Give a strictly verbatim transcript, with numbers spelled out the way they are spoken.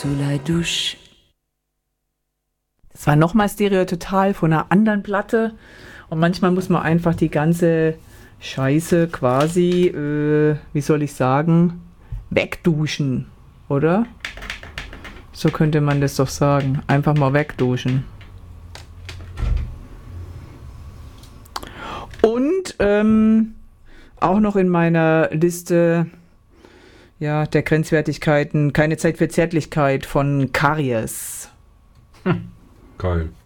sous la douche. Das war nochmal Stereo Total von einer anderen Platte. Und manchmal muss man einfach die ganze Scheiße quasi, äh, wie soll ich sagen, wegduschen, oder? So könnte man das doch sagen. Einfach mal wegduschen. Und ähm, auch noch in meiner Liste ja, der Grenzwertigkeiten keine Zeit für Zärtlichkeit von Karies. Hm. Geil.